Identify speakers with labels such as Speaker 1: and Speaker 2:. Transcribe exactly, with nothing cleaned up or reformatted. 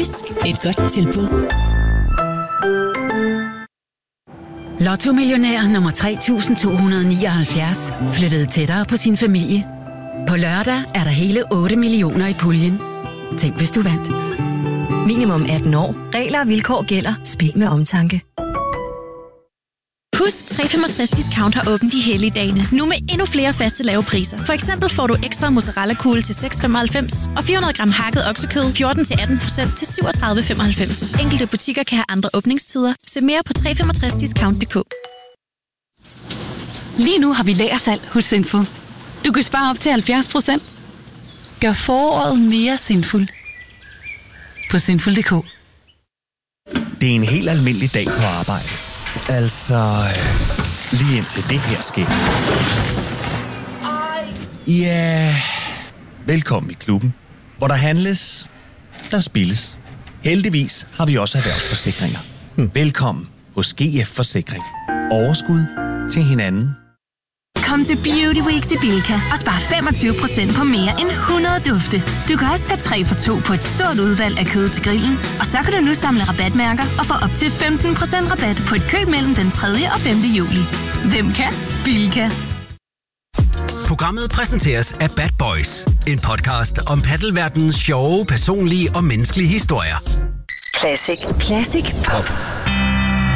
Speaker 1: Jysk. Et godt tilbud.
Speaker 2: Lotto-millionær nummer tre tusind to hundrede nioghalvfjerds flyttede tættere på sin familie. På lørdag er der hele otte millioner i puljen. Tænk, hvis du vandt.
Speaker 3: Minimum atten år. Regler og vilkår gælder. Spil med omtanke.
Speaker 4: Husk, tre femogtres Discount har åbent de hellige dage. Nu med endnu flere faste lave priser. For eksempel får du ekstra mozzarella-kugle til seks femoghalvfems og fire hundrede gram hakket oksekød fjorten til atten procent til syvogtredive femoghalvfems. Enkelte butikker kan have andre åbningstider. Se mere på tre femogtres discount punktum d k.
Speaker 5: Lige nu har vi lagersalg hos Sinful. Du kan spare op til halvfjerds procent. Gør foråret mere Sinful på sinful punktum d k.
Speaker 6: Det er en helt almindelig dag på arbejde. Altså, lige indtil det her sker. Ja, velkommen i klubben, hvor der handles, der spilles. Heldigvis har vi også erhvervsforsikringer. Hmm. Velkommen hos G F Forsikring. Overskud til hinanden.
Speaker 7: Kom til Beauty Week i Bilka og spar femogtyve procent på mere end hundrede dufte. Du kan også tage tre for to på et stort udvalg af kød til grillen. Og så kan du nu samle rabatmærker og få op til femten procent rabat på et køb mellem den tredje og femte juli. Hvem kan? Bilka.
Speaker 8: Programmet præsenteres af Bad Boys. En podcast om paddelverdenens sjove, personlige og menneskelige historier.
Speaker 3: Classic. Classic Pop.